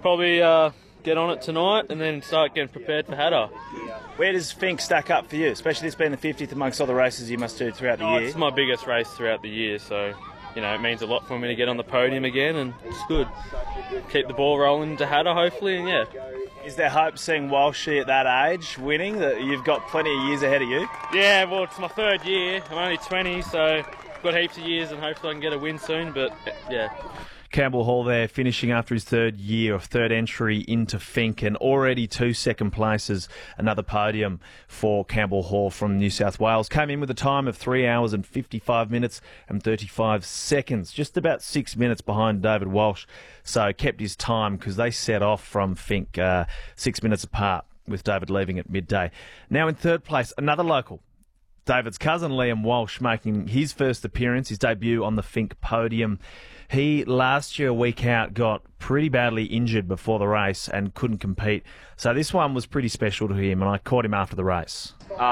probably get on it tonight and then start getting prepared for Hattah. Where does Finke stack up for you, especially this being the 50th amongst all the races you must do throughout the year? It's my biggest race throughout the year, so it means a lot for me to get on the podium again, and it's good. Keep the ball rolling to Hattah, hopefully, and yeah. Is there hope seeing Walshy at that age winning, that you've got plenty of years ahead of you? Yeah, well, it's my third year. I'm only 20, so I've got heaps of years and hopefully I can get a win soon, but yeah. Campbell Hall there, finishing after his third year of third entry into Finke, and already 2 second places, another podium for Campbell Hall from New South Wales. Came in with a time of 3 hours and 55 minutes and 35 seconds, just about 6 minutes behind David Walsh. So kept his time because they set off from Finke 6 minutes apart, with David leaving at midday. Now in third place, another local. David's cousin Liam Walsh making his first appearance, his debut on the Finke podium. He, last year, a week out, got pretty badly injured before the race and couldn't compete. So this one was pretty special to him, and I caught him after the race.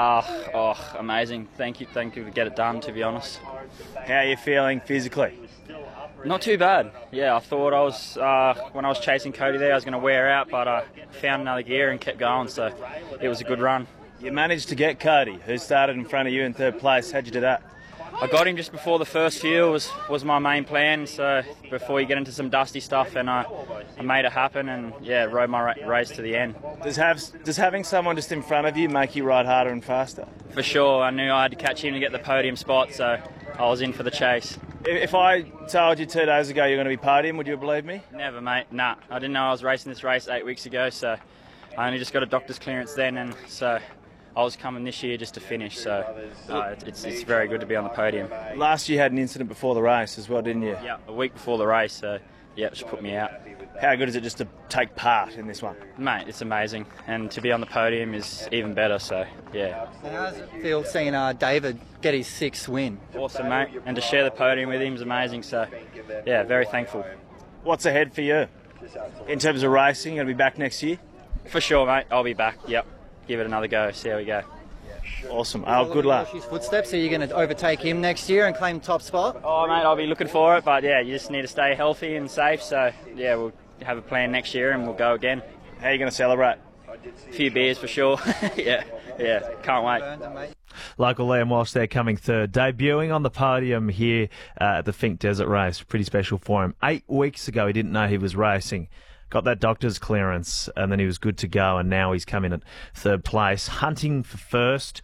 Amazing. Thank you to get it done, to be honest. How are you feeling physically? Not too bad. Yeah, I thought when I was chasing Cody there, I was going to wear out, but I found another gear and kept going, so it was a good run. You managed to get Cody, who started in front of you in third place. How'd you do that? I got him just before the first few was my main plan, so before you get into some dusty stuff, and I made it happen and rode my race to the end. Does having someone just in front of you make you ride harder and faster? For sure. I knew I had to catch him to get the podium spot, so I was in for the chase. If I told you 2 days ago you're going to be podium, would you believe me? Never, mate. Nah. I didn't know I was racing this race 8 weeks ago, so I only just got a doctor's clearance then, and so I was coming this year just to finish, so it's very good to be on the podium. Last year you had an incident before the race as well, didn't you? Yeah, a week before the race, so it just put me out. How good is it just to take part in this one? Mate, it's amazing, and to be on the podium is even better, so yeah. And how does it feel seeing David get his 6th win? Awesome, mate, and to share the podium with him is amazing, so yeah, very thankful. What's ahead for you in terms of racing? You're going to be back next year? For sure, mate, I'll be back, yep. Give it another go, see how we go. Awesome. Oh, good luck. His footsteps. Are you going to overtake him next year and claim top spot? Oh, mate, I'll be looking for it, but yeah, you just need to stay healthy and safe, so yeah, we'll have a plan next year and we'll go again. How are you going to celebrate? A few beers for sure. yeah, can't wait. Local Liam Walsh there, coming third, debuting on the podium here at the Finke Desert Race. Pretty special for him. 8 weeks ago, he didn't know he was racing. Got that doctor's clearance, and then he was good to go, and now he's come in at third place, hunting for first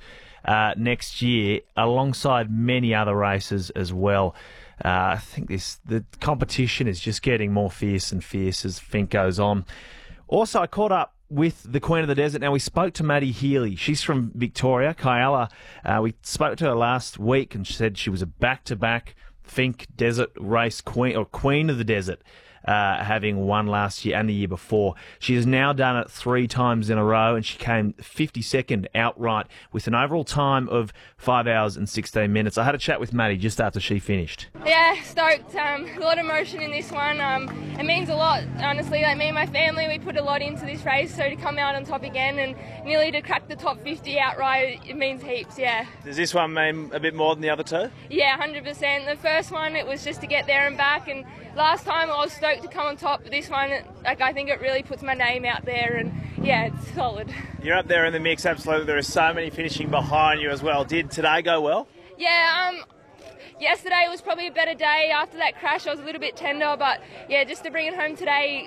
next year, alongside many other races as well. I think the competition is just getting more fierce and fierce as Finke goes on. Also, I caught up with the Queen of the Desert. Now, we spoke to Maddie Healy. She's from Victoria, Kyalla. We spoke to her last week, and she said she was a back-to-back Finke Desert Race Queen, or Queen of the Desert, having won last year and the year before. She has now done it 3 times in a row, and she came 52nd outright with an overall time of 5 hours and 16 minutes. I had a chat with Maddie just after she finished. Yeah, stoked. A lot of emotion in this one. It means a lot, honestly. Like me and my family, we put a lot into this race, so to come out on top again and nearly to crack the top 50 outright, it means heaps, yeah. Does this one mean a bit more than the other 2? Yeah, 100%. The first one, it was just to get there and back, and last time I was stoked to come on top. This one, I think it really puts my name out there, and yeah, it's solid. You're up there in the mix, absolutely. There are so many finishing behind you as well. Did today go well? Yeah, yesterday was probably a better day. After that crash, I was a little bit tender, but yeah, just to bring it home today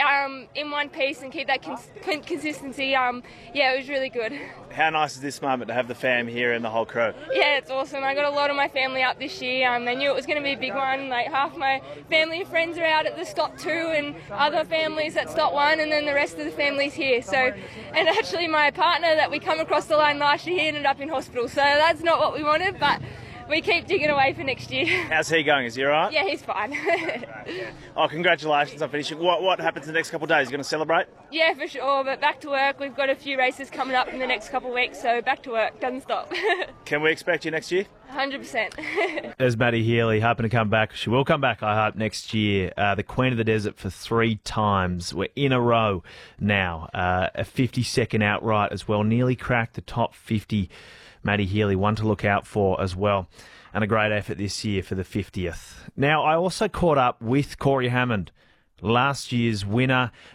in one piece and keep that consistency, yeah, it was really good. How nice is this moment to have the fam here and the whole crew? Yeah, it's awesome. I got a lot of my family up this year. They knew it was going to be a big one. Like half my family and friends are out at the stop 2 and other families at stop 1, and then the rest of the family's here. So, and actually my partner that we come across the line last year, he ended up in hospital. So that's not what we wanted, but we keep digging away for next year. How's he going? Is he all right? Yeah, he's fine. Oh, congratulations on finishing. What happens the next couple of days? You going to celebrate? Yeah, for sure, but back to work. We've got a few races coming up in the next couple of weeks, so back to work, doesn't stop. Can we expect you next year? 100%. There's Maddie Healy hoping to come back. She will come back, I hope, next year. The Queen of the Desert for 3 times. We're in a row now. A 52nd outright as well. Nearly cracked the top 50. Maddie Healy, one to look out for as well. And a great effort this year for the 50th. Now, I also caught up with Corey Hammond, last year's winner